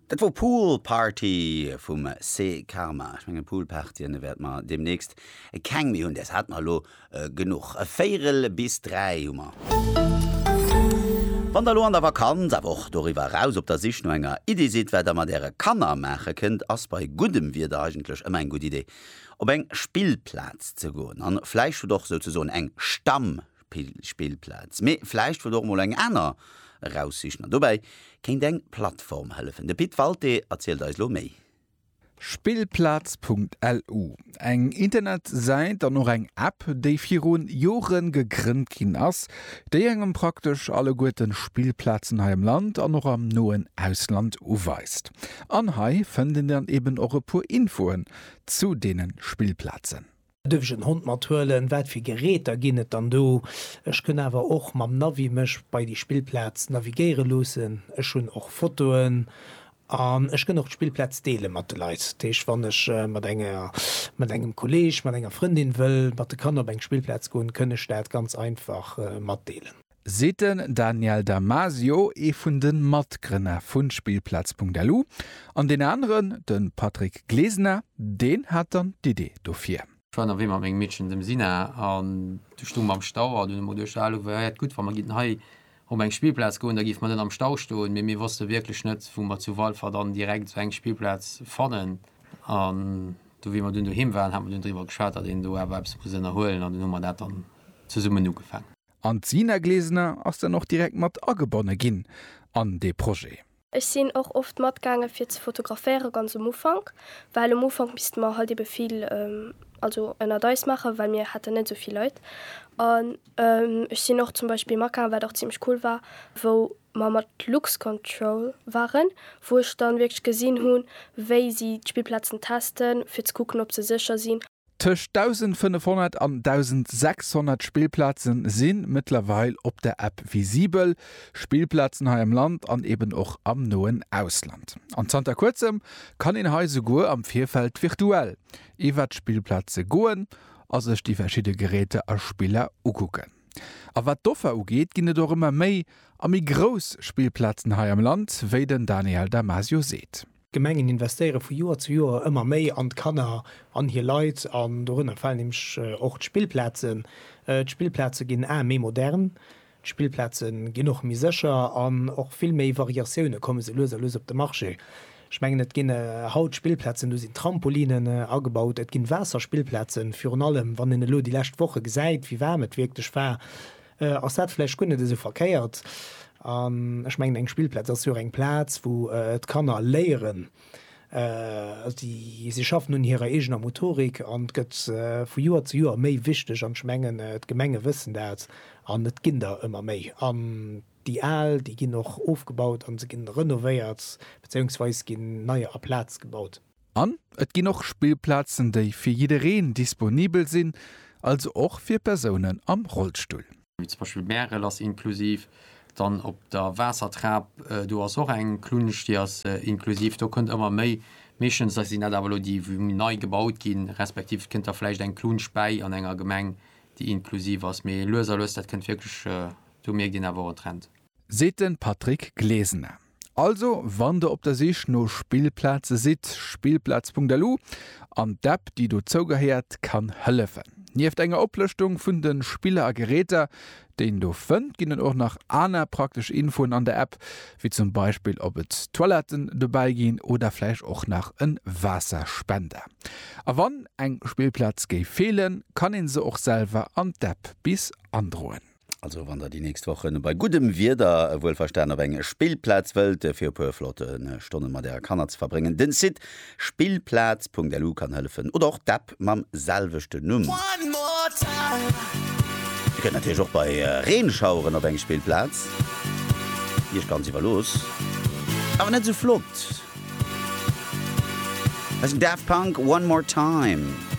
Dat war Poolparty vum C Karma. Ich meine Poolparty werd man demnächst keng mi hun des hat man lo genug. 4 bis 3 Hummer. Wann der lo an der Vakanz awoch doriwer raus op der sich no enger Idee seet, wer der man dere Kanner mache kennt, ass bei Gudem wie da eigentlich immer eng gut Idee. Ob eng Spielplatz zu goen, an Fleisch wo doch so eng Stammspielplatz. Me Fleisch wo doch mal eng einer raussichten. Dabei kennt eng Plattform helfen. De Piet Walte erzählt euch lo méi. Spielplatz.lu eng Internetseite an noch eng App, déi virun Joren gegrünnt kin ass, déi engem praktisch alle guten Spielplatzen ha im Land an noch am noen Ausland uweist. An hai fënden dann eben eure pur Infoen zu denen Spielplatzen. Dëwgen Hund matuelen wäfir Geräter ginnet an do. Ech kën awer och mam Navi mech bei die Spielplatz navigéiere losen, Ech hun och Fotoen. Ech gën noch Spielplatz deele mat de Leiit. Teech wannnech mat engem Kolleg, mat enger Freundin wëll, mat de kann op eng Spielplatz goen, kënne staat ganz einfach mat deelen. Seten Daniel Damasio vun den Matgrënner vun Spielplatz.lu. An den anderen den Patrick Glesner, den hat an d'Idee dofir. Wie man eng Mädchen dem Sinne an du stumm am Stau du gut man gi hei eng Spielplatz go, da gif man den am Stau sto mir wusste wirklich net wo man zu Wahl dann direkt zu eng Spielplatz fannen an du wie man du hin waren haben den drüber geschaut den du erholen an Nummer dat dann zu summen nu gefangen. An Zinaglesener ass er noch direkt mat abonne ginn an de Projekt. Ich sinn auch oft matgange fir ze fotografiere ganz am Ufang, weil am Ufang bis man halt viel also ennner Deis mache, weil mir hatte net sovi Leute. Und ich sinn noch zum Beispiel Makan, weil doch ziemlich cool war, wo man mat Lux Control waren, wo ich dann wirklich gesinn hunn, wéi sie die Spielplatzen tasten, fir zu gucken, ob sie sicher sind. Tisch 1500 an 1600 Spielplatzen sind mittlerweile op der App visibel. Spielplatzen ha im Land an eben auch am noen Ausland. An Santa kurzem kann in Heise go am Vierfeld virtuell. Iwer Spielplatze goen, as sech die verschiedene Geräte als Spieler ugucken. A wat doffer ugeht, ginne doch immer méi am i Gros Spielplatzen ha im Land, wéi den Daniel Damasio seht. Gemengen investiere vu Joer zu Joer immer méi an Kanner an hier Leiit an runnner fall nämlich och Spielplätzen. Spielplätze ginn méi modern. Spielplätzen gin noch mi secher an och viel méi Variatioune komme se loser op de Marche. Schmengen net ginne Hautspielplätzen du sind Trampolinen agebaut, et ginn Wässerspielplätzen fir an allem, wann in lo die lächt woche gesäit, wie wärmet wirklich war ass datflech kunnne de se verkeiert. Ich meine eng Spielplatz as eng Platz, wo et Kanner léieren sie schaffen nun ihrer egener Motorik an gëtt vu Joer zu Joer méi wichtech an Schmengen et Gemenge wissen dat an net Kinder immer méi. An die Äl, die ginn noch aufgebaut an se ginn renovéiert beziehungsweise ginn neier a Platz gebaut. An et ginn noch Spielplatzen, déi fir jidereen disponibel sinn, also och fir Personen am Rollstuhl. Wie zum Beispiel Meere lass inklusiv. Dann op der Wassertrab du hast auch eng Klunstiers inklusiv, du könnt immer méi mischen sie net die neu gebaut gin, respektiv kind derfle ein Klunspei an enger Gemeng, die inklusiv was mir loser löst, dat könnt wirklich du mir gin erwo trennt. Seten Patrick Glesner. Also wann der op der sich no Spielplätze sit, Spielplatz.lu an d'App, die du zougeheert, kann hëllefen. Nieft enger Oplechtung vun den Spieler a Geräter, den du fënnt, ginnen auch nach aner praktisch Infoen an der App, wie zum Beispiel ob et Toiletten dabei gin oder vielleicht auch nach en Wasserspender. A wann eng Spielplatz geif fehlen, kann ihn se auch selber an d'App bis androhen. Also wann der die nächste Woche bei gutem Wider wohlverstanden auf enge Spielplatzwelt fir Puflotte eine Stunde mat der Kanner zu verbringen. Den Sit Spielplatz.lu kann helfen oder auch DApp mam selvechte Nummer. Ihr könnt natürlich auch bei Rehenschauen auf eng Spielplatz. Hier kann sie los. Aber nicht so flott. Das ist Daft Punk One More Time.